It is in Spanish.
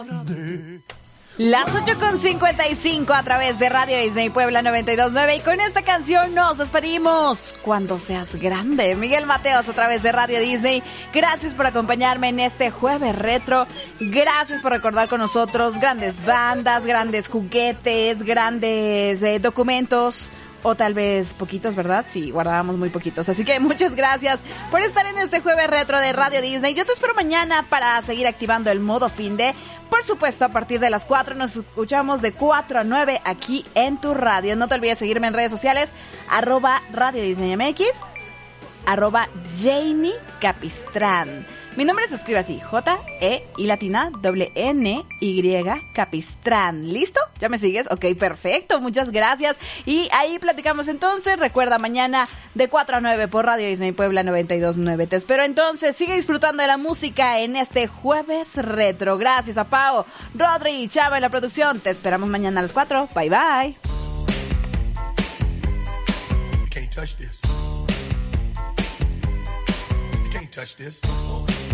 Las 8:55 a través de Radio Disney Puebla 92.9 y con esta canción nos despedimos. Cuando seas grande, Miguel Mateos a través de Radio Disney. Gracias por acompañarme en este jueves retro. Gracias por recordar con nosotros grandes bandas, grandes juguetes, grandes documentos. O tal vez poquitos, ¿verdad? Sí, guardábamos muy poquitos. Así que muchas gracias por estar en este jueves retro de Radio Disney. Yo te espero mañana para seguir activando el modo finde. Por supuesto, a partir de las 4 nos escuchamos de 4 a 9 aquí en tu radio. No te olvides seguirme en redes sociales, @Radio Disney MX, @Janie Capistrán. Mi nombre se escribe así, J-E y latina N-Y Capistrán. ¿Listo? ¿Ya me sigues? Ok, perfecto, muchas gracias. Y ahí platicamos entonces. Recuerda, mañana de 4 a 9 por Radio Disney Puebla 92.9. Te espero entonces. Sigue disfrutando de la música en este jueves retro. Gracias a Pau, Rodri y Chava en la producción. Te esperamos mañana a las 4. Bye, bye. You can't touch this. You can't touch this.